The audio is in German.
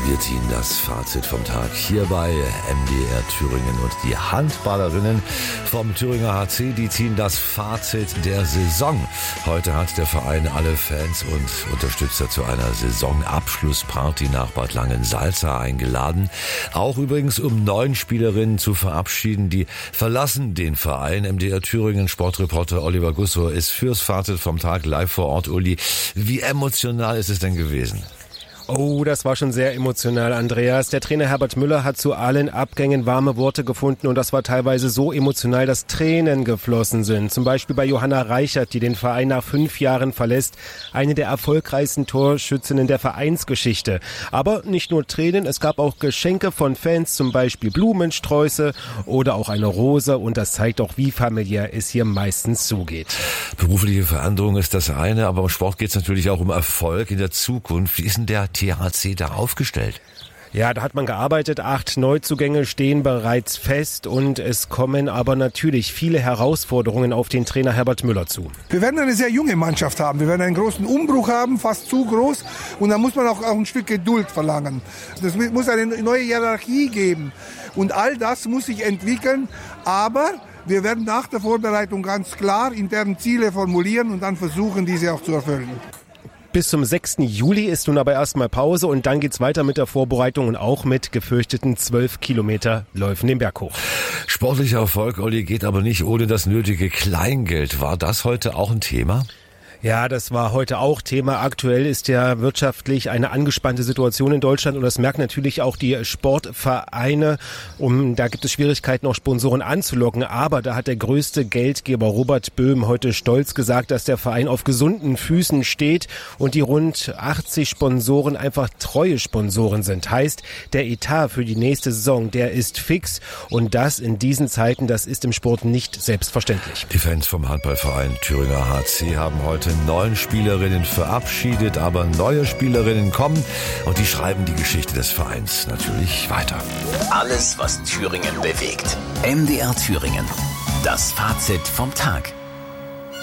Wir ziehen das Fazit vom Tag hier bei MDR Thüringen und die Handballerinnen vom Thüringer HC, die ziehen das Fazit der Saison. Heute hat der Verein alle Fans und Unterstützer zu einer Saisonabschlussparty nach Bad Langensalza eingeladen. Auch übrigens, um 9 Spielerinnen zu verabschieden, die verlassen den Verein. MDR Thüringen Sportreporter Oliver Gusso ist fürs Fazit vom Tag live vor Ort. Uli, wie emotional ist es denn gewesen? Oh, das war schon sehr emotional, Andreas. Der Trainer Herbert Müller hat zu allen Abgängen warme Worte gefunden und das war teilweise so emotional, dass Tränen geflossen sind. Zum Beispiel bei Johanna Reichert, die den Verein nach 5 Jahren verlässt. Eine der erfolgreichsten Torschützinnen der Vereinsgeschichte. Aber nicht nur Tränen, es gab auch Geschenke von Fans, zum Beispiel Blumensträuße oder auch eine Rose. Und das zeigt auch, wie familiär es hier meistens zugeht. Berufliche Veränderung ist das eine, aber im Sport geht es natürlich auch um Erfolg in der Zukunft. Wie ist denn der THC da aufgestellt? Ja, da hat man gearbeitet. 8 Neuzugänge stehen bereits fest und es kommen aber natürlich viele Herausforderungen auf den Trainer Herbert Müller zu. Wir werden eine sehr junge Mannschaft haben. Wir werden einen großen Umbruch haben, fast zu groß. Und da muss man auch ein Stück Geduld verlangen. Es muss eine neue Hierarchie geben. Und all das muss sich entwickeln. Aber wir werden nach der Vorbereitung ganz klar interne Ziele formulieren und dann versuchen, diese auch zu erfüllen. Bis zum 6. Juli ist nun aber erstmal Pause und dann geht's weiter mit der Vorbereitung und auch mit gefürchteten 12 Kilometer Läufen den Berg hoch. Sportlicher Erfolg, Olli, geht aber nicht ohne das nötige Kleingeld. War das heute auch ein Thema? Ja, das war heute auch Thema. Aktuell ist ja wirtschaftlich eine angespannte Situation in Deutschland und das merken natürlich auch die Sportvereine. Da gibt es Schwierigkeiten, auch Sponsoren anzulocken. Aber da hat der größte Geldgeber Robert Böhm heute stolz gesagt, dass der Verein auf gesunden Füßen steht und die rund 80 Sponsoren einfach treue Sponsoren sind. Heißt, der Etat für die nächste Saison, der ist fix und das in diesen Zeiten, das ist im Sport nicht selbstverständlich. Die Fans vom Handballverein Thüringer HC haben heute 9 Spielerinnen verabschiedet, aber neue Spielerinnen kommen und die schreiben die Geschichte des Vereins natürlich weiter. Alles, was Thüringen bewegt. MDR Thüringen. Das Fazit vom Tag.